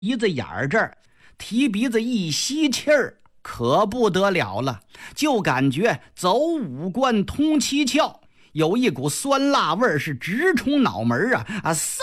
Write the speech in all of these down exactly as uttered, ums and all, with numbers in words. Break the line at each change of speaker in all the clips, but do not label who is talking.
鼻子眼儿这儿，提鼻子一吸气儿，可不得了了，就感觉走五官通七窍，有一股酸辣味儿是直冲脑门啊啊！嗖！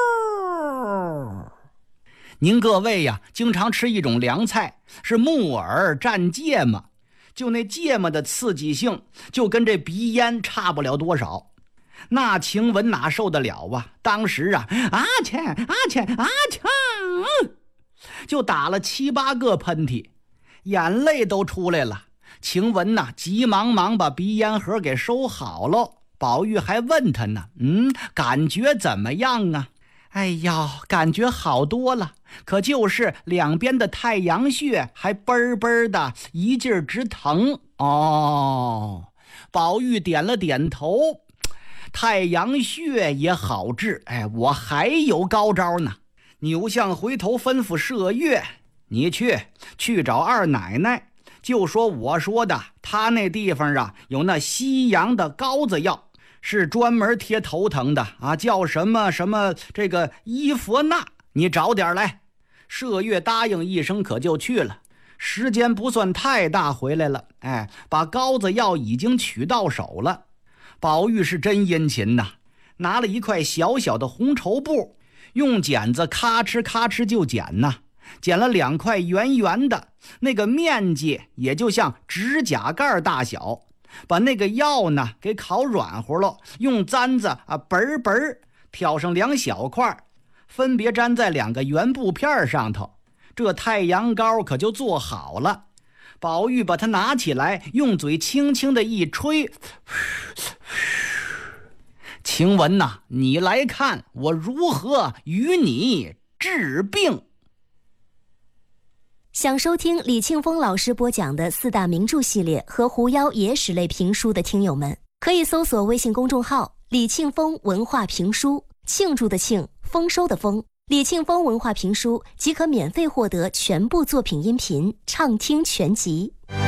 您各位呀，经常吃一种凉菜，是木耳蘸芥末，就那芥末的刺激性，就跟这鼻烟差不了多少。那晴雯哪受得了啊？当时啊，啊切啊切啊切，就打了七八个喷嚏，眼泪都出来了。晴雯呐，急忙忙把鼻烟盒给收好了。宝玉还问他呢，嗯，感觉怎么样啊？哎呀，感觉好多了，可就是两边的太阳穴还嘣嘣的一劲儿直疼。哦，宝玉点了点头，太阳穴也好治，哎，我还有高招呢。扭向回头吩咐麝月，你去去找二奶奶，就说我说的，他那地方啊有那西洋的膏子药，是专门贴头疼的啊，叫什么什么这个伊佛那，你找点来。麝月答应一声，可就去了。时间不算太大，回来了，哎，把膏子药已经取到手了。宝玉是真殷勤呐，拿了一块小小的红绸布，用剪子咔哧咔哧就剪呐，剪了两块圆圆的，那个面积也就像指甲盖大小。把那个药呢给烤软和了，用簪子啊本本挑上两小块，分别粘在两个圆布片上头，这太阳膏可就做好了。宝玉把它拿起来，用嘴轻轻的一吹，晴雯呐，你来看我如何与你治病。
想收听李庆丰老师播讲的四大名著系列和狐妖野史类评书的听友们，可以搜索微信公众号李庆丰文化评书，庆祝的庆，丰收的丰，李庆丰文化评书即可免费获得全部作品音频畅听全集。